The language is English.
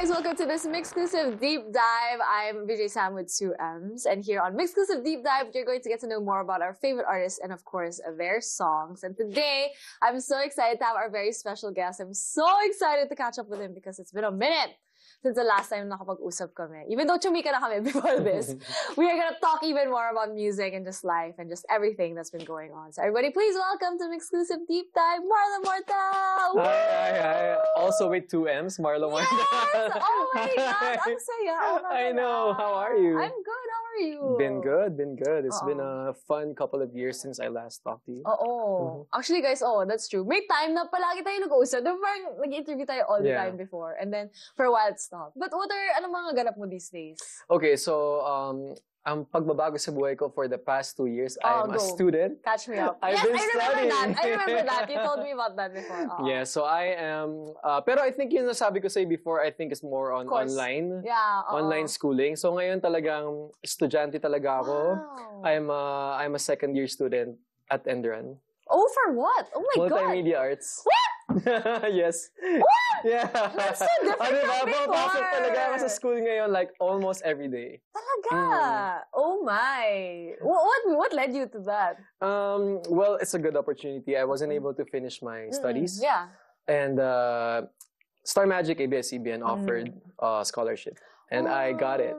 guys, welcome to this Mixclusive Deep Dive. I'm Vijay Sam with Sue Ems, and here on Mixclusive Deep Dive, you're going to get to know more about our favorite artists and, of course, their songs. And today, I'm so excited to have our very special guest. I'm so excited to catch up with him because it's been a minute since the last time nakapag-usap kami. Even though chumika na kami before this, we are gonna talk even more about music and just life and just everything that's been going on. So everybody, please welcome to Mixclusive Deep Dive, Marlon Mortal! Hi. Also with two M's, Marlon Mortal. Yes! Oh my God! Ang saya! Oh, I know. How are you? I'm good. How are you? Been good. It's been a fun couple of years since I last talked to you. Oo. Actually, guys, that's true. May time na palagi tayo nag-uusap. Diba parang nag-interview tayo all the time before. And then, for a while, it stopped. But ano mga ganap mo these days? Okay, so, ang pagbabago sa buhay ko for the past 2 years, I'm a student. Catch me up. I've been studying. I remember that. You told me about that before. Yeah, so I am, pero I think yung nasabi ko sa'yo before, I think it's more on online. Yeah. Online schooling. So ngayon talagang estudyante talaga ako. Wow. I'm a second year student at Endran. Oh, for what? Oh my God. Multimedia arts. What? Yes. What? Yeah. That's so different from before. Pasok talaga ako sa school ngayon like almost every day. Talaga? Oh my. What led you to that? Well, it's a good opportunity. I wasn't able to finish my studies. Yeah. And Star Magic ABS-CBN offered a scholarship. And I got it.